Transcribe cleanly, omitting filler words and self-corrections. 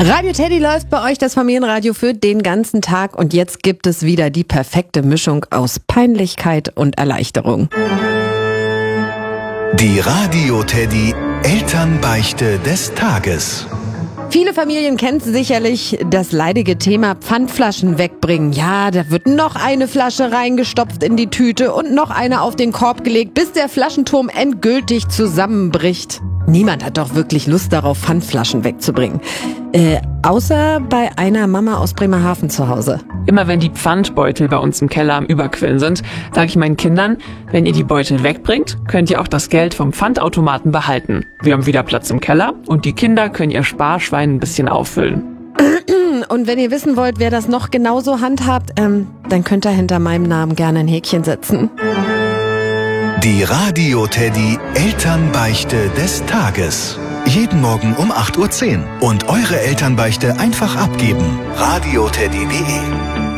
Radio Teddy läuft bei euch, das Familienradio für den ganzen Tag. Und jetzt gibt es wieder die perfekte Mischung aus Peinlichkeit und Erleichterung. Die Radio Teddy Elternbeichte des Tages. Viele Familien kennen sicherlich das leidige Thema Pfandflaschen wegbringen. Ja, da wird noch eine Flasche reingestopft in die Tüte und noch eine auf den Korb gelegt, bis der Flaschenturm endgültig zusammenbricht. Niemand hat doch wirklich Lust darauf, Pfandflaschen wegzubringen. Außer bei einer Mama aus Bremerhaven zu Hause. Immer wenn die Pfandbeutel bei uns im Keller am Überquillen sind, sage ich meinen Kindern, wenn ihr die Beutel wegbringt, könnt ihr auch das Geld vom Pfandautomaten behalten. Wir haben wieder Platz im Keller und die Kinder können ihr Sparschwein ein bisschen auffüllen. Und wenn ihr wissen wollt, wer das noch genauso handhabt, dann könnt ihr hinter meinem Namen gerne ein Häkchen setzen. Die Radio Teddy Elternbeichte des Tages. Jeden Morgen um 8:10 Uhr. Und eure Elternbeichte einfach abgeben. radioteddy.de